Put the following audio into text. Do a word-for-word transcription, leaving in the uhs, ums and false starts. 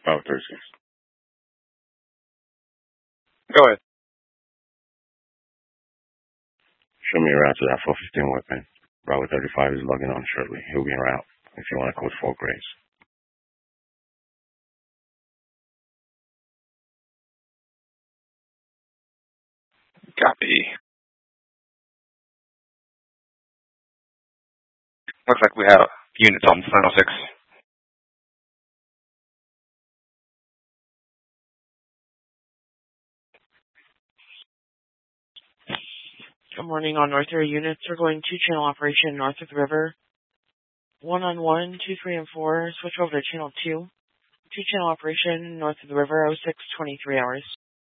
Oh, thirty-six. Go ahead. Show me a route to that four fifteen weapon. Bravo thirty-five is logging on shortly. He'll be en route if you want to code four Grace. Copy. Looks like we have units on nine oh six. Good morning. On North area units, we're going to channel operation north of the river. One on one, two, three, and four. Switch over to channel two. Two channel operation north of the river, oh six twenty-three hours.